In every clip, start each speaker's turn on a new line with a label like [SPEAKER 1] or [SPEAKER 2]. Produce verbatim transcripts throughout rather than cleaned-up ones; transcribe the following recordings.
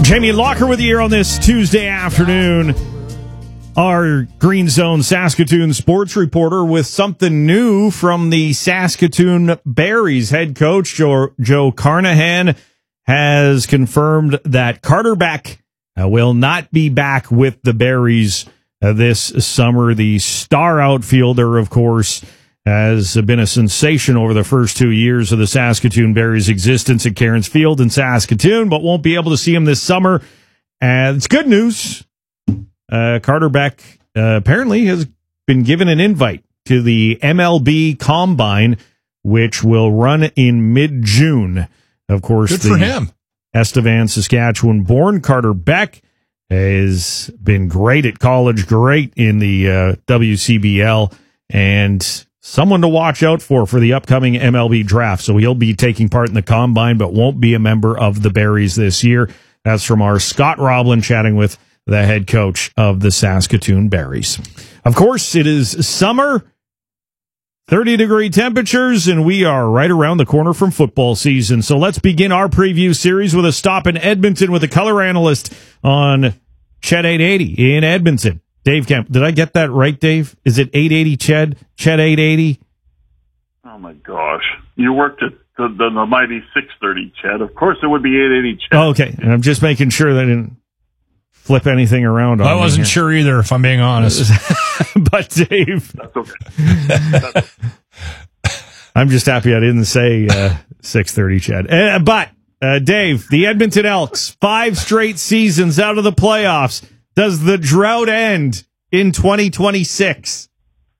[SPEAKER 1] Jamie Locker with you here on this Tuesday afternoon. Our Green Zone Saskatoon sports reporter with something new from the Saskatoon Berries. Head coach Joe, Joe Carnahan has confirmed that Carter Beck uh, will not be back with the Berries uh, this summer. The star outfielder, of course, has been a sensation over the first two years of the Saskatoon Berries' existence at Cairns Field in Saskatoon, but won't be able to see him this summer. And it's good news. Uh, Carter Beck uh, apparently has been given an invite to the M L B Combine, which will run in mid-June. Of course,
[SPEAKER 2] good for him.
[SPEAKER 1] Estevan, Saskatchewan-born Carter Beck has been great at college, great in the uh, W C B L, and someone to watch out for for the upcoming M L B draft. So he'll be taking part in the Combine, but won't be a member of the Berries this year. That's from our Scott Roblin chatting with the head coach of the Saskatoon Berries. Of course, it is summer, thirty-degree temperatures, and we are right around the corner from football season. So let's begin our preview series with a stop in Edmonton with a color analyst on Ched eight eighty in Edmonton. Dave Kemp, did I get that right, Dave? Is it eight eighty Ched? Ched eight eighty?
[SPEAKER 3] Oh, my gosh. You worked at the, the, the mighty six thirty Ched. Of course it would be eight eighty Ched.
[SPEAKER 1] Oh, okay. And I'm just making sure that I didn't flip anything around on
[SPEAKER 2] I wasn't sure either, if I'm being honest.
[SPEAKER 1] But, Dave.
[SPEAKER 3] That's okay. That's okay.
[SPEAKER 1] I'm just happy I didn't say uh, six thirty Ched. Uh, but, uh, Dave, the Edmonton Elks, five straight seasons out of the playoffs. Does the drought end in twenty twenty-six?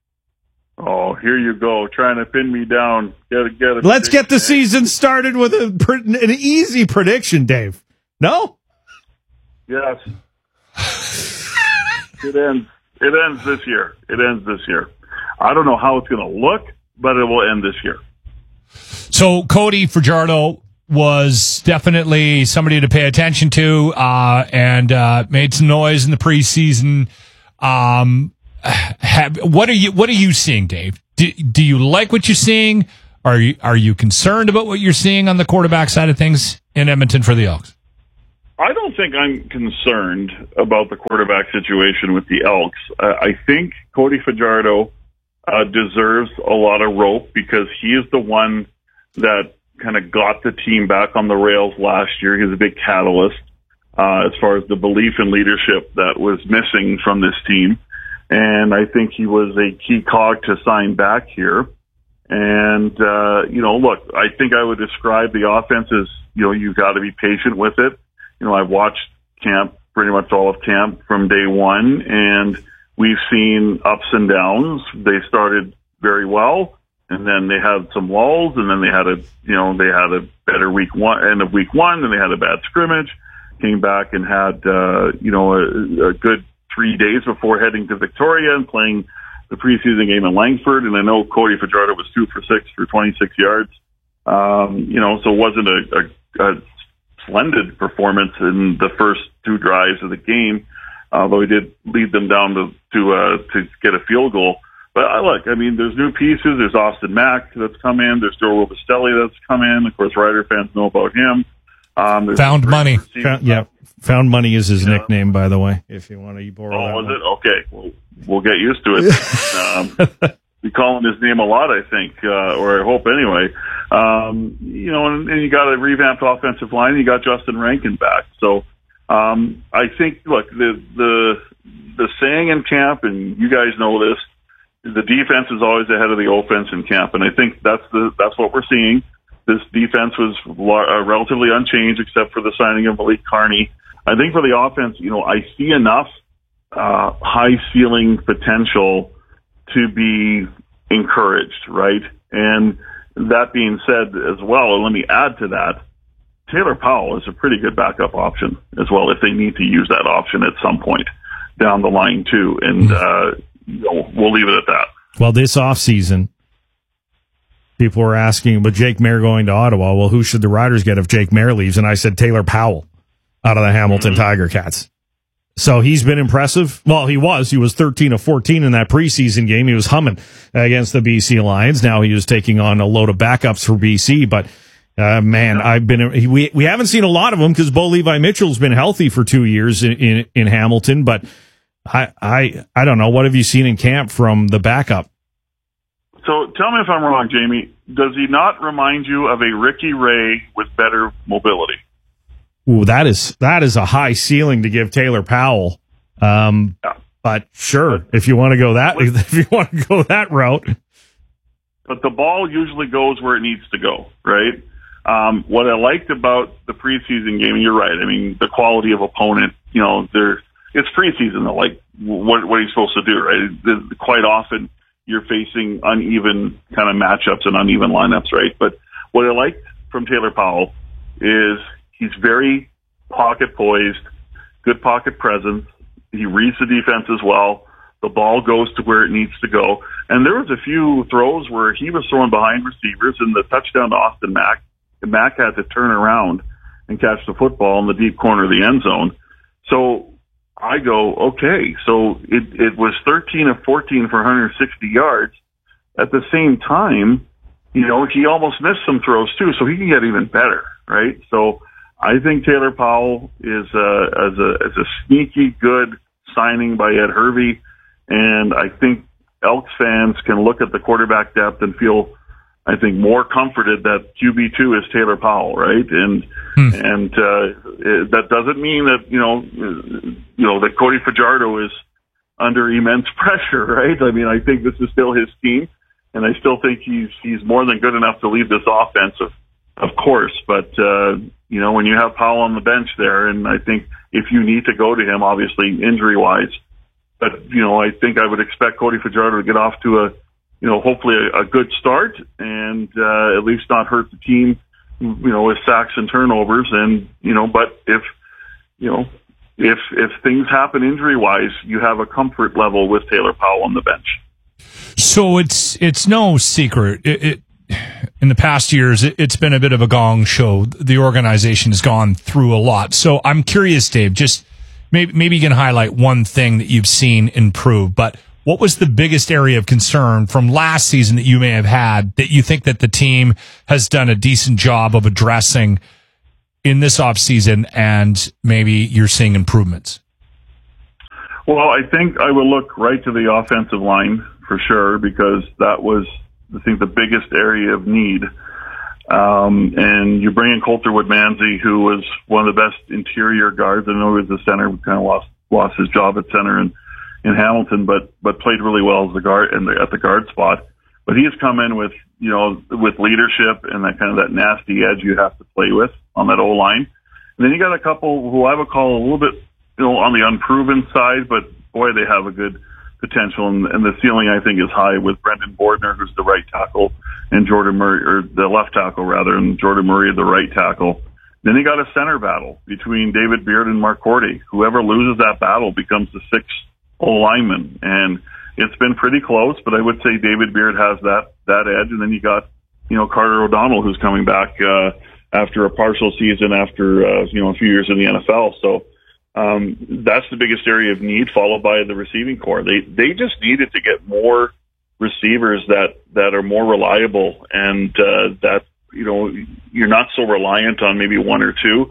[SPEAKER 3] Oh, here you go, trying to pin me down. Get a, get a
[SPEAKER 1] Let's get the season started with a, an easy prediction, Dave. No?
[SPEAKER 3] Yes. It ends. It ends this year. It ends this year. I don't know how it's going to look, but it will end this year.
[SPEAKER 2] So Cody Fajardo was definitely somebody to pay attention to, uh, and uh, made some noise in the preseason. Um, have, what are you What are you seeing, Dave? Do, do you like what you're seeing? Are you Are you concerned about what you're seeing on the quarterback side of things in Edmonton for the Elks?
[SPEAKER 3] I don't think I'm concerned about the quarterback situation with the Elks. Uh, I think Cody Fajardo uh, deserves a lot of rope because he is the one that kind of got the team back on the rails last year. He was a big catalyst uh, as far as the belief in leadership that was missing from this team. And I think he was a key cog to sign back here. And, uh, you know, look, I think I would describe the offense as, you know, you've got to be patient with it. You know, I've watched camp, pretty much all of camp from day one, and we've seen ups and downs. They started very well, and then they had some lulls, and then they had a, you know, they had a better week one, end of week one, and they had a bad scrimmage, came back and had, uh, you know, a, a good three days before heading to Victoria and playing the preseason game in Langford. And I know Cody Fajardo was two for six for twenty-six yards. Um, you know, so it wasn't a, a, a splendid performance in the first two drives of the game, although he did lead them down to to, uh, to get a field goal. But I look, I mean, there's new pieces. There's Austin Mack that's come in. There's Joe Robustelli that's come in. Of course, Rider fans know about him. Um,
[SPEAKER 2] Found money.
[SPEAKER 1] Found, yeah, Found Money is his yeah. nickname, by the way, if you want to borrow
[SPEAKER 3] oh,
[SPEAKER 1] that.
[SPEAKER 3] Oh, is it? Okay. Well, we'll get used to it. um, we call him his name a lot, I think, uh, or I hope anyway. Um, you know, and, and you got a revamped offensive line. And you got Justin Rankin back. So um, I think, look, the the the saying in camp, and you guys know this, the defense is always ahead of the offense in camp, and I think that's the that's what we're seeing. This defense was uh, relatively unchanged except for the signing of Malik Carney. I think for the offense, you know, I see enough uh, high ceiling potential to be encouraged, right? And that being said as well, and let me add to that, Taylor Powell is a pretty good backup option as well if they need to use that option at some point down the line too. And uh, you know, we'll leave it at that.
[SPEAKER 1] Well, this offseason, people were asking, with Jake Maier going to Ottawa, well, who should the Riders get if Jake Maier leaves? And I said Taylor Powell out of the Hamilton mm-hmm. Tiger Cats. So he's been impressive. Well, he was. He was thirteen of fourteen in that preseason game. He was humming against the B C Lions. Now he was taking on a load of backups for B C, but Uh, man, I've been we we haven't seen a lot of them because Bo Levi Mitchell's been healthy for two years in, in in Hamilton. But I I I don't know. What have you seen in camp from the backup?
[SPEAKER 3] So tell me if I'm wrong, Jamie. Does he not remind you of a Ricky Ray with better mobility?
[SPEAKER 1] Ooh, that is that is a high ceiling to give Taylor Powell. Um, yeah. But sure, but, if you want to go that with, if you want to go that route.
[SPEAKER 3] But the ball usually goes where it needs to go, right? Um, what I liked about the preseason game, and you're right. I mean, the quality of opponent. You know, they're it's preseason. Though, like what what are you supposed to do, right? The, quite often you're facing uneven kind of matchups and uneven lineups, right? But what I liked from Taylor Powell is he's very pocket poised, good pocket presence. He reads the defense as well. The ball goes to where it needs to go. And there was a few throws where he was throwing behind receivers, and the touchdown to Austin Mack, and Mack had to turn around and catch the football in the deep corner of the end zone. So I go, okay, so it, it was thirteen of fourteen for one hundred sixty yards. At the same time, you know, he almost missed some throws too, so he can get even better, right? So I think Taylor Powell is a, as a, as a sneaky good signing by Ed Hervey. And I think Elks fans can look at the quarterback depth and feel, I think, more comforted that Q B two is Taylor Powell, right? And hmm. and uh, it, that doesn't mean that you know you know that Cody Fajardo is under immense pressure, right? I mean, I think this is still his team, and I still think he's he's more than good enough to lead this offense, of of course. But uh, you know, when you have Powell on the bench there, and I think if you need to go to him, obviously injury wise. But, you know, I think I would expect Cody Fajardo to get off to a, you know, hopefully a, a good start and uh, at least not hurt the team, you know, with sacks and turnovers. And, you know, but if, you know, if if things happen injury-wise, you have a comfort level with Taylor Powell on the bench.
[SPEAKER 2] So it's it's no secret. It, it in the past years, it, it's been a bit of a gong show. The organization has gone through a lot. So I'm curious, Dave, just Maybe, maybe you can highlight one thing that you've seen improve, but what was the biggest area of concern from last season that you may have had that you think that the team has done a decent job of addressing in this offseason and maybe you're seeing improvements?
[SPEAKER 3] Well, I think I would look right to the offensive line for sure, because that was, I think, the biggest area of need. Um, and you bring in Coulter Wood-Manzi, who was one of the best interior guards. I know he was the center, kind of lost lost his job at center in, in Hamilton, but but played really well as the guard and at the guard spot. But he has come in with you know with leadership and that kind of that nasty edge you have to play with on that O line. And then you got a couple who I would call a little bit you know on the unproven side, but boy, they have a good potential, and, and the ceiling I think is high with Brendan Bordner, who's the right tackle, and Jordan Murray, or the left tackle rather, and Jordan Murray, the right tackle. Then you got a center battle between David Beard and Mark Cordy. Whoever loses that battle becomes the sixth O lineman, and it's been pretty close. But I would say David Beard has that that edge, and then you got you know Carter O'Donnell, who's coming back uh, after a partial season, after uh, you know a few years in the N F L. So. Um, that's the biggest area of need, followed by the receiving core. They they just needed to get more receivers that, that are more reliable and uh, that you know you're not so reliant on maybe one or two.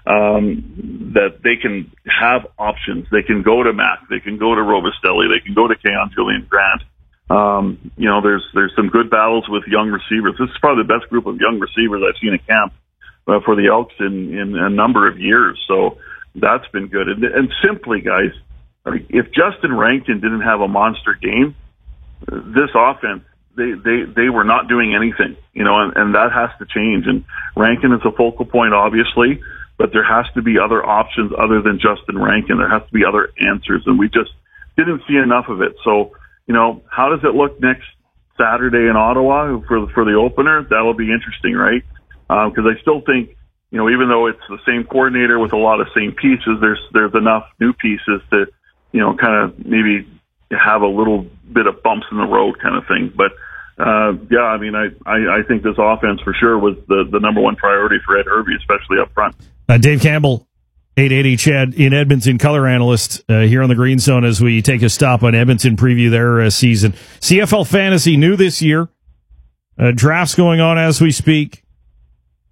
[SPEAKER 3] Um, that they can have options. They can go to Mack. They can go to Robustelli. They can go to Keon Julian Grant. Um, you know, there's there's some good battles with young receivers. This is probably the best group of young receivers I've seen at camp uh, for the Elks in, in a number of years. So. That's been good. And, and simply, guys, if Justin Rankin didn't have a monster game, this offense, they, they, they were not doing anything, you know, and, and that has to change. And Rankin is a focal point, obviously, but there has to be other options other than Justin Rankin. There has to be other answers, and we just didn't see enough of it. So, you know, how does it look next Saturday in Ottawa for, for the opener? That'll be interesting, right? Because uh, I still think, you know, even though it's the same coordinator with a lot of same pieces, there's there's enough new pieces to, you know, kind of maybe have a little bit of bumps in the road kind of thing. But, uh, yeah, I mean, I, I, I think this offense for sure was the, the number one priority for Ed Hervey, especially up front.
[SPEAKER 1] Uh, Dave Campbell, eight eighty Chad in Edmonton, color analyst uh, here on the Green Zone as we take a stop on Edmonton, preview their uh, season. C F L Fantasy new this year. Uh, drafts going on as we speak.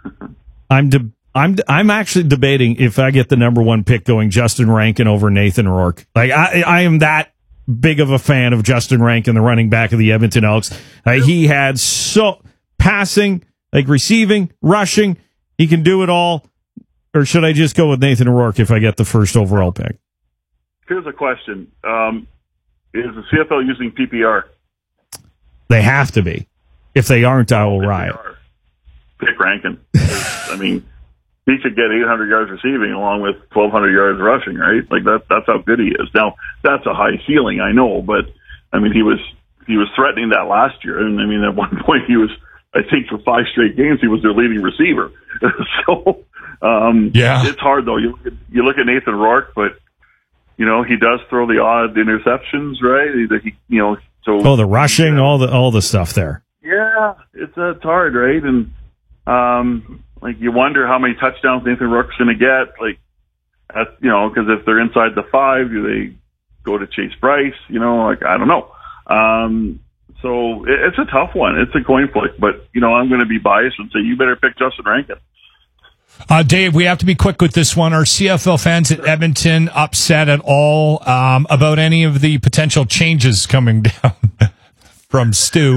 [SPEAKER 1] I'm de- I'm I'm actually debating if I get the number one pick going Justin Rankin over Nathan Rourke. Like I I am that big of a fan of Justin Rankin, the running back of the Edmonton Elks. Uh, he had so passing, like receiving, rushing. He can do it all. Or should I just go with Nathan Rourke if I get the first overall pick?
[SPEAKER 3] Here's a question: um, is the C F L using P P R?
[SPEAKER 1] They have to be. If they aren't, I will riot.
[SPEAKER 3] Pick Rankin. I mean, he could get eight hundred yards receiving along with twelve hundred yards rushing, right? Like that. That's how good he is. Now, that's a high ceiling, I know, but I mean, he was he was threatening that last year, and I mean, at one point he was, I think, for five straight games, he was their leading receiver. so, um,
[SPEAKER 2] yeah,
[SPEAKER 3] it's hard though. You look at, you look at Nathan Rourke, but you know he does throw the odd interceptions, right? He, he you know, so
[SPEAKER 1] oh, the rushing, yeah. all the all the stuff there.
[SPEAKER 3] Yeah, it's uh, it's hard, right? And um, like you wonder how many touchdowns Nathan Rourke's going to get. Like, at, you know, because if they're inside the five, do they go to Chase Bryce? You know, like I don't know. Um, so it, it's a tough one. It's a coin flip. But you know, I'm going to be biased and say you better pick Justin Rankin.
[SPEAKER 2] Uh, Dave, we have to be quick with this one. Are C F L fans at Edmonton upset at all um, about any of the potential changes coming down from Stu?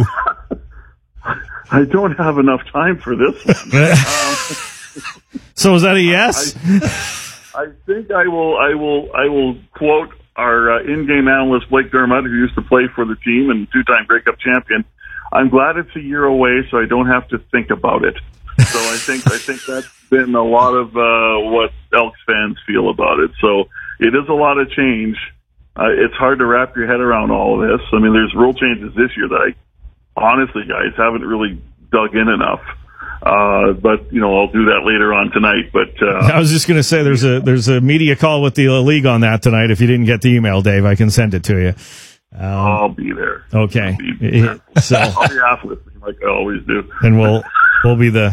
[SPEAKER 3] I don't have enough time for this one. um,
[SPEAKER 1] so is that a yes?
[SPEAKER 3] I, I think I will. I will. I will quote our uh, in-game analyst Blake Dermott, who used to play for the team and two-time Grey Cup champion. I'm glad it's a year away, so I don't have to think about it. So I think I think that's been a lot of uh, what Elks fans feel about it. So it is a lot of change. Uh, it's hard to wrap your head around all of this. I mean, there's rule changes this year that I. Honestly, guys, haven't really dug in enough. Uh, but you know, I'll do that later on tonight. But uh,
[SPEAKER 1] I was just going to say, there's a there's a media call with the league on that tonight. If you didn't get the email, Dave, I can send it to you.
[SPEAKER 3] Um, I'll be there.
[SPEAKER 1] Okay,
[SPEAKER 3] be there. So I'll be half listening, like I always do.
[SPEAKER 1] And we'll we'll be the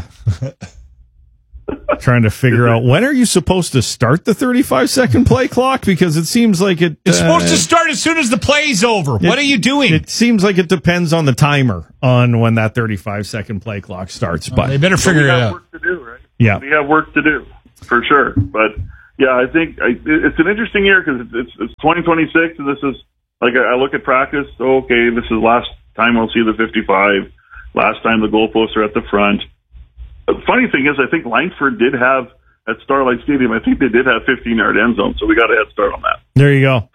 [SPEAKER 1] trying to figure out when are you supposed to start the thirty-five second play clock, because it seems like it
[SPEAKER 2] it's
[SPEAKER 1] uh,
[SPEAKER 2] supposed to start as soon as the play's over.
[SPEAKER 1] It,
[SPEAKER 2] what are you doing?
[SPEAKER 1] It seems like it depends on the timer on when that thirty-five second play clock starts. But
[SPEAKER 2] oh, they better figure it out.
[SPEAKER 3] Work to do, right?
[SPEAKER 1] Yeah,
[SPEAKER 3] we have work to do for sure. But yeah, I think I, it's an interesting year because it's, it's it's twenty twenty-six, and this is like I look at practice. Oh, okay, this is last time we'll see the fifty-five. Last time the goalposts are at the front. The funny thing is, I think Langford did have, at Starlight Stadium, I think they did have fifteen-yard end zone, so we got a head start on that.
[SPEAKER 1] There you go.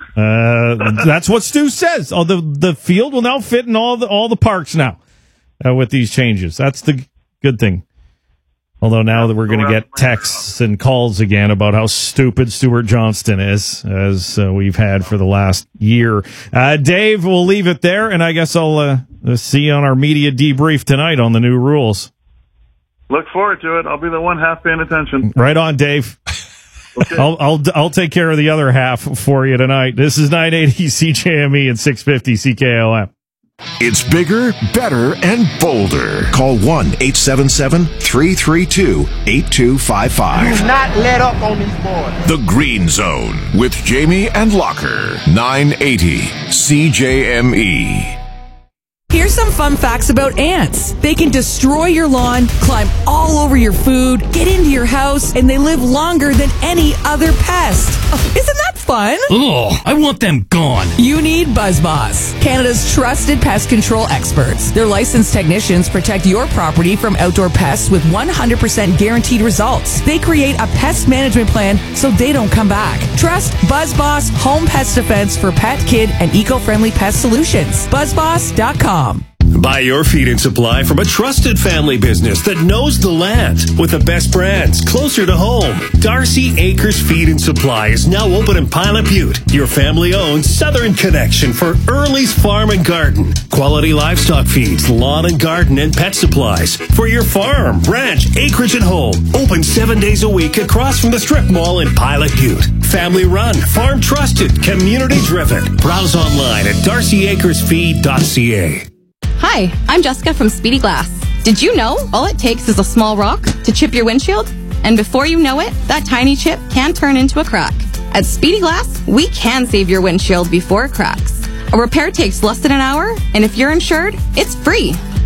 [SPEAKER 1] Uh, that's what Stu says. Oh, the the field will now fit in all the all the parks now uh, with these changes. That's the good thing. Although now that we're going to get texts and calls again about how stupid Stuart Johnston is, as uh, we've had for the last year. Uh, Dave, we'll leave it there, and I guess I'll uh, see you on our media debrief tonight on the new rules.
[SPEAKER 3] Look forward to it. I'll be the one half paying attention.
[SPEAKER 1] Right on, Dave. Okay. I'll I'll I'll take care of the other half for you tonight. This is nine eighty C J M E and six fifty C K O M.
[SPEAKER 4] It's bigger, better, and bolder. Call one eight seven seven, three three two, eight two five five.
[SPEAKER 5] Do not let up on these boys.
[SPEAKER 4] The Green Zone with Jamie and Locker. nine eighty C J M E.
[SPEAKER 6] Here's some fun facts about ants. They can destroy your lawn, climb all over your food, get into your house, and they live longer than any other pest. Oh, isn't that fun?
[SPEAKER 7] Ugh, I want them gone.
[SPEAKER 6] You need BuzzBoss, Canada's trusted pest control experts. Their licensed technicians protect your property from outdoor pests with one hundred percent guaranteed results. They create a pest management plan so they don't come back. Trust BuzzBoss Home Pest Defense for pet, kid, and eco-friendly pest solutions. BuzzBoss dot com.
[SPEAKER 7] Buy your feed and supply from a trusted family business that knows the land with the best brands closer to home. Darcy Acres Feed and Supply is now open in Pilot Butte, your family-owned southern connection for Early's Farm and Garden. Quality livestock feeds, lawn and garden, and pet supplies for your farm, ranch, acreage, and home. Open seven days a week across from the Strip Mall in Pilot Butte. Family run, farm trusted, community driven. Browse online at darcy acres feed dot c a.
[SPEAKER 8] Hi, I'm Jessica from Speedy Glass. Did you know all it takes is a small rock to chip your windshield? And before you know it, that tiny chip can turn into a crack. At Speedy Glass, we can save your windshield before it cracks. A repair takes less than an hour, and if you're insured, it's free.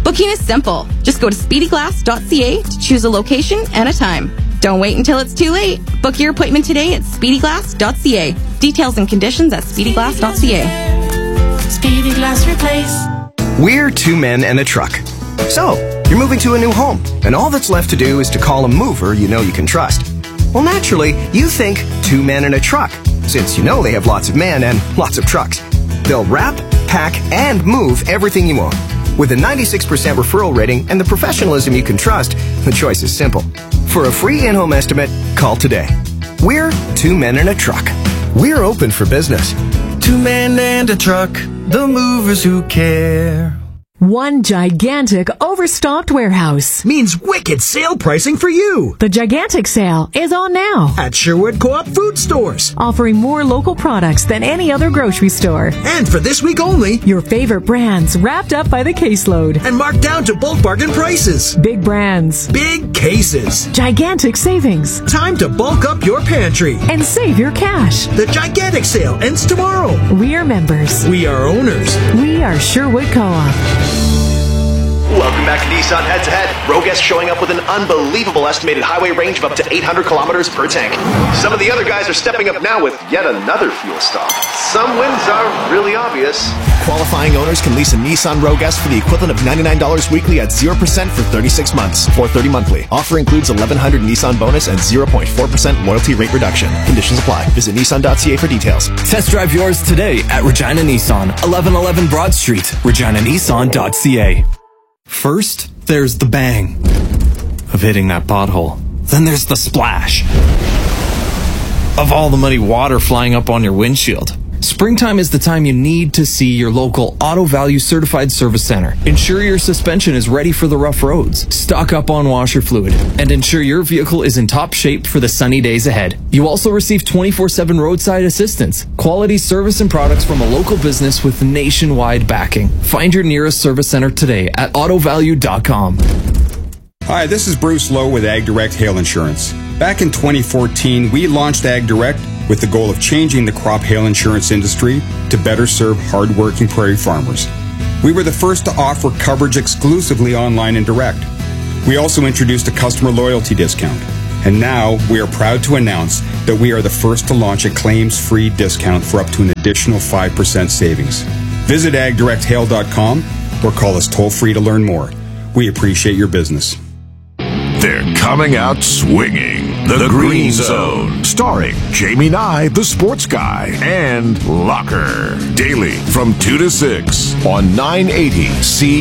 [SPEAKER 8] Booking is simple. Just go to speedy glass dot c a to choose a location and a time. Don't wait until it's too late. Book your appointment today at speedy glass dot c a. Details and conditions at speedy glass dot c a.
[SPEAKER 9] Speedy Glass Replace.
[SPEAKER 10] We're two men and a truck. So, you're moving to a new home, and all that's left to do is to call a mover you know you can trust. Well, naturally, you think two men and a truck, since you know they have lots of men and lots of trucks. They'll wrap, pack, and move everything you own. With a ninety-six percent referral rating and the professionalism you can trust, the choice is simple. For a free in-home estimate, call today. We're two men and a truck. We're open for business.
[SPEAKER 11] Two men and a truck, the movers who care.
[SPEAKER 12] One gigantic overstocked warehouse
[SPEAKER 13] means wicked sale pricing for you.
[SPEAKER 12] The gigantic sale is on now
[SPEAKER 13] at Sherwood Co-op Food Stores,
[SPEAKER 12] offering more local products than any other grocery store.
[SPEAKER 13] And for this week only,
[SPEAKER 12] your favorite brands wrapped up by the caseload
[SPEAKER 13] and marked down to bulk bargain prices.
[SPEAKER 12] Big brands,
[SPEAKER 13] big cases,
[SPEAKER 12] gigantic savings.
[SPEAKER 13] Time to bulk up your pantry
[SPEAKER 12] and save your cash.
[SPEAKER 13] The gigantic sale ends tomorrow.
[SPEAKER 12] We are members.
[SPEAKER 13] We are owners.
[SPEAKER 12] We are Sherwood Co-op.
[SPEAKER 14] Welcome back to Nissan Head to Head. Rogues showing up with an unbelievable estimated highway range of up to eight hundred kilometers per tank. Some of the other guys are stepping up now with yet another fuel stop. Some wins are really obvious.
[SPEAKER 15] Qualifying owners can lease a Nissan Rogue S for the equivalent of ninety-nine dollars weekly at zero percent for thirty-six months, or thirty monthly. Offer includes eleven hundred Nissan bonus and zero point four percent loyalty rate reduction. Conditions apply. Visit Nissan dot c a for details.
[SPEAKER 16] Test drive yours today at Regina Nissan, eleven eleven Broad Street, regina nissan dot c a.
[SPEAKER 11] First, there's the bang of hitting that pothole. Then there's the splash of all the muddy water flying up on your windshield. Springtime is the time you need to see your local Auto Value Certified Service Center. Ensure your suspension is ready for the rough roads. Stock up on washer fluid and ensure your vehicle is in top shape for the sunny days ahead. You also receive twenty-four seven roadside assistance, quality service and products from a local business with nationwide backing. Find your nearest service center today at auto value dot com.
[SPEAKER 17] Hi, this is Bruce Lowe with Ag Direct Hail Insurance. Back in twenty fourteen, we launched Ag Direct with the goal of changing the crop hail insurance industry to better serve hard-working prairie farmers. We were the first to offer coverage exclusively online and direct. We also introduced a customer loyalty discount. And now we are proud to announce that we are the first to launch a claims-free discount for up to an additional five percent savings. Visit ag direct hail dot com or call us toll-free to learn more. We appreciate your business.
[SPEAKER 4] They're coming out swinging. The, the Green, Green Zone. Starring Jamie Nye, the sports guy, and Locker. Daily from two to six on nine eighty C